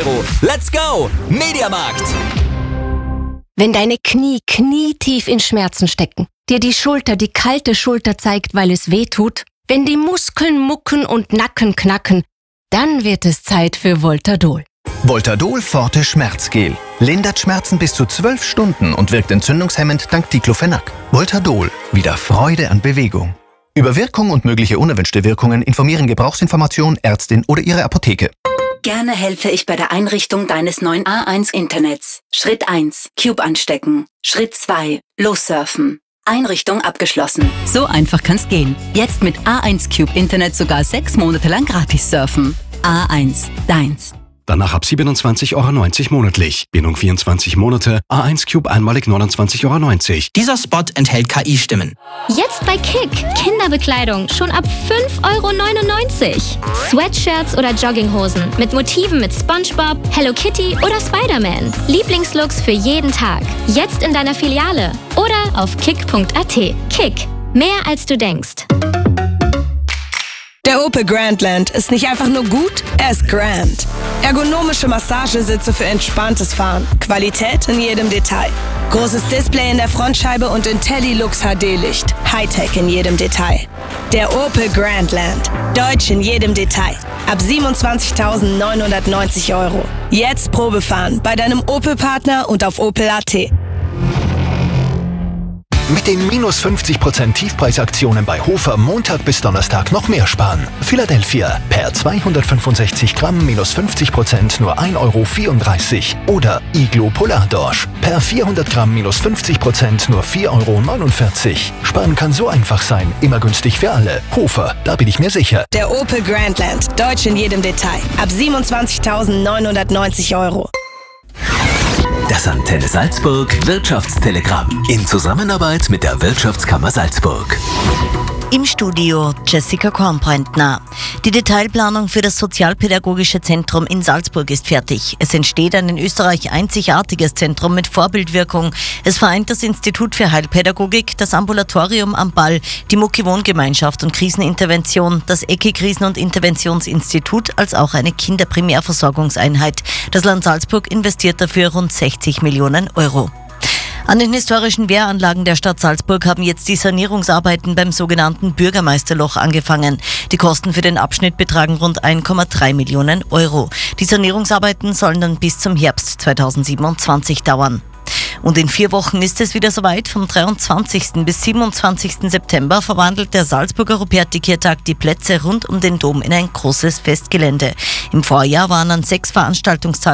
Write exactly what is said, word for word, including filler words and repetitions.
Euro. Let's go! Mediamarkt! Wenn deine Knie knietief in Schmerzen stecken, dir die Schulter die kalte Schulter zeigt, weil es weh tut, wenn die Muskeln mucken und Nacken knacken, dann wird es Zeit für Voltadol. Voltadol Forte Schmerzgel. Lindert Schmerzen bis zu zwölf Stunden und wirkt entzündungshemmend dank Diclofenac. Voltadol. Wieder Freude an Bewegung. Über Wirkung und mögliche unerwünschte Wirkungen informieren Gebrauchsinformation, Ärztin oder Ihre Apotheke. Gerne helfe ich bei der Einrichtung deines neuen A eins Internets. Schritt eins. Cube anstecken. Schritt zwei. Lossurfen. Einrichtung abgeschlossen. So einfach kann's gehen. Jetzt mit A eins Cube Internet sogar sechs Monate lang gratis surfen. A eins. Deins. Danach ab siebenundzwanzig Euro neunzig monatlich. Bindung vierundzwanzig Monate. A eins Cube einmalig neunundzwanzig Euro neunzig. Dieser Spot enthält K I-Stimmen. Jetzt bei Kick. Kinderbekleidung schon ab fünf Euro neunundneunzig. Sweatshirts oder Jogginghosen mit Motiven mit SpongeBob, Hello Kitty oder Spider-Man. Lieblingslooks für jeden Tag. Jetzt in deiner Filiale oder auf kick punkt a t. Kick. Mehr als du denkst. Der Opel Grandland ist nicht einfach nur gut, er ist grand. Ergonomische Massagesitze für entspanntes Fahren. Qualität in jedem Detail. Großes Display in der Frontscheibe und IntelliLux H D-Licht. Hightech in jedem Detail. Der Opel Grandland. Deutsch in jedem Detail. Ab siebenundzwanzigtausendneunhundertneunzig Euro. Jetzt Probefahren bei deinem Opel-Partner und auf opel punkt a t. Mit den minus fünfzig Prozent Tiefpreisaktionen bei Hofer Montag bis Donnerstag noch mehr sparen. Philadelphia per zweihundertfünfundsechzig Gramm minus fünfzig Prozent nur ein Euro vierunddreißig. Oder Iglo Polardorsch per vierhundert Gramm minus fünfzig Prozent nur vier Euro neunundvierzig. Sparen kann so einfach sein, immer günstig für alle. Hofer, da bin ich mir sicher. Der Opel Grandland, Deutsch in jedem Detail. Ab siebenundzwanzigtausendneunhundertneunzig Euro. Das Antenne Salzburg Wirtschaftstelegramm in Zusammenarbeit mit der Wirtschaftskammer Salzburg. Im Studio Jessica Kornbrändner. Die Detailplanung für das Sozialpädagogische Zentrum in Salzburg ist fertig. Es entsteht ein in Österreich einzigartiges Zentrum mit Vorbildwirkung. Es vereint das Institut für Heilpädagogik, das Ambulatorium am Ball, die Mucki-Wohngemeinschaft und Krisenintervention, das E K I Krisen- und Interventionsinstitut als auch eine Kinderprimärversorgungseinheit. Das Land Salzburg investiert dafür rund sechzig Millionen Euro. An den historischen Wehranlagen der Stadt Salzburg haben jetzt die Sanierungsarbeiten beim sogenannten Bürgermeisterloch angefangen. Die Kosten für den Abschnitt betragen rund ein Komma drei Millionen Euro. Die Sanierungsarbeiten sollen dann bis zum Herbst zweitausendsiebenundzwanzig dauern. Und in vier Wochen ist es wieder soweit. Vom dreiundzwanzigsten bis siebenundzwanzigsten September verwandelt der Salzburger Ruperti-Kehrtag die Plätze rund um den Dom in ein großes Festgelände. Im Vorjahr waren an sechs Veranstaltungstagen